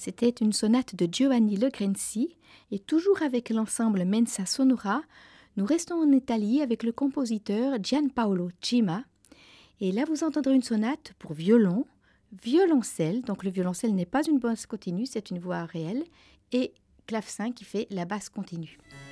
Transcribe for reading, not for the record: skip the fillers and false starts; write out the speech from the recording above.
C'était une sonate de Giovanni Legrenzi et toujours avec l'ensemble Mensa Sonora, nous restons en Italie avec le compositeur Gianpaolo Cima. Et là, vous entendrez une sonate pour violon, violoncelle, donc le violoncelle n'est pas une basse continue, c'est une voix réelle, et clavecin qui fait la basse continue.